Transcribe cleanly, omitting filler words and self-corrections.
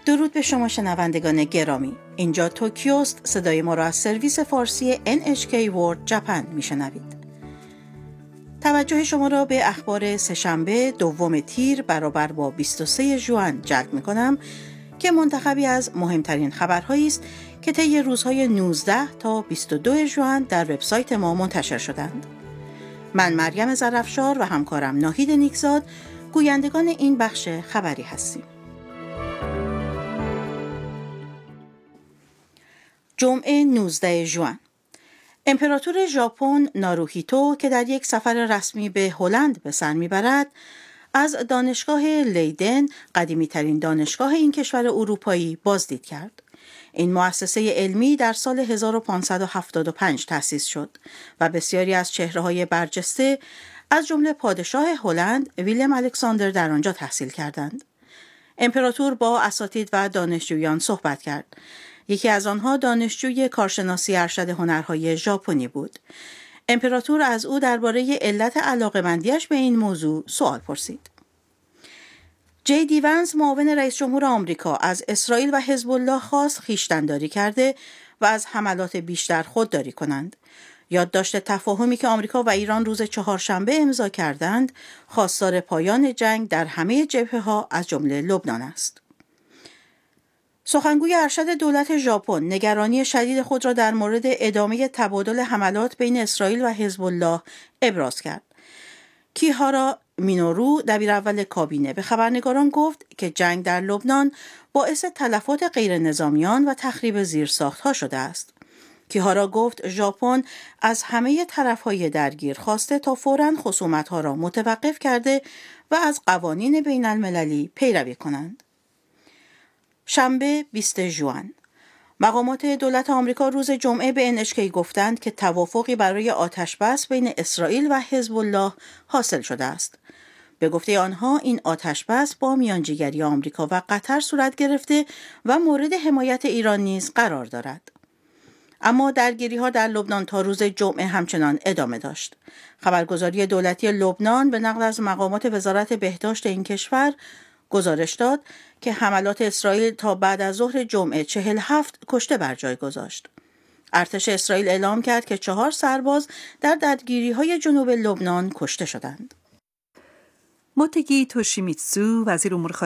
درود به شما شنوندگان گرامی. اینجا توکیوست. صدای ما را از سرویس فارسی NHK World Japan میشنوید. توجه شما را به اخبار سه‌شنبه دوم تیر برابر با 23 ژوئن جلب می‌کنم که منتخبی از مهمترین خبرهایی است که طی روزهای 19 تا 22 ژوئن در وبسایت ما منتشر شدند. من مریم ظرفشار و همکارم ناهید نیکزاد گویندگان این بخش خبری هستیم. جمعه 19 ژوئن، امپراتور ژاپن ناروهیتو که در یک سفر رسمی به هلند به سر میبرد، از دانشگاه لیدن، قدیمی ترین دانشگاه این کشور اروپایی، بازدید کرد. این مؤسسه علمی در سال 1575 تأسیس شد و بسیاری از چهره‌های برجسته از جمله پادشاه هلند ویلم الکساندر در آنجا تحصیل کردند. امپراتور با اساتید و دانشجویان صحبت کرد. یکی از آنها دانشجوی کارشناسی ارشد هنرهای ژاپنی بود. امپراتور از او درباره علت علاقه‌مندیش به این موضوع سوال پرسید. جی دی ونز، معاون رئیس جمهور آمریکا، از اسرائیل و حزب الله خواست خویشتن‌داری کرده و از حملات بیشتر خودداری کنند. یادداشت تفاهمی که آمریکا و ایران روز چهارشنبه امضا کردند، خواستار پایان جنگ در همه جبهه‌ها از جمله لبنان است. سخنگوی ارشد دولت ژاپن نگرانی شدید خود را در مورد ادامه تبادل حملات بین اسرائیل و حزب الله ابراز کرد. کیهارا مینورو، دبیر اول کابینه، به خبرنگاران گفت که جنگ در لبنان باعث تلفات غیر نظامیان و تخریب زیرساخت‌ها شده است. کیهارا گفت ژاپن از همه طرف‌های درگیر خواسته تا فوراً خصومت‌ها را متوقف کرده و از قوانین بین‌المللی پیروی کنند. شنبه 20 ژوئن، مقامات دولت آمریکا روز جمعه به NHK گفتند که توافقی برای آتشبس بین اسرائیل و حزب الله حاصل شده است. به گفته آنها این آتشبس با میانجیگری آمریکا و قطر صورت گرفته و مورد حمایت ایران نیز قرار دارد. اما درگیری‌ها در لبنان تا روز جمعه همچنان ادامه داشت. خبرگزاری دولتی لبنان به نقل از مقامات وزارت بهداشت این کشور گزارش داد که حملات اسرائیل تا بعد از ظهر جمعه 47 کشته بر جای گذاشت. ارتش اسرائیل اعلام کرد که 4 سرباز در درگیری‌های جنوب لبنان کشته شدند. موتگی توشیمیتسو، وزیر امور